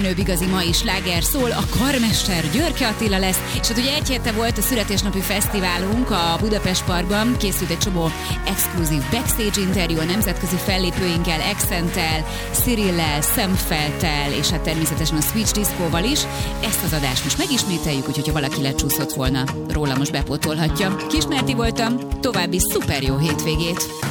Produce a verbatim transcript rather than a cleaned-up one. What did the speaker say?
legmenőbb igazi mai sláger szól, a karmester Györke Attila lesz, és hát ugye egy hete volt a születésnapi fesztiválunk a Budapest Parkban, készült egy csomó exkluzív backstage interjú a nemzetközi fellépőinkkel, Accenttel, Cyrillel, Szemfelttel, és hát természetesen a Switch Disco-val is. Ezt az adást most megismételjük, úgyhogy ha valaki lecsúszott volna, róla most bepótolhatja. Kis Márti voltam, további szuper jó hétvégét!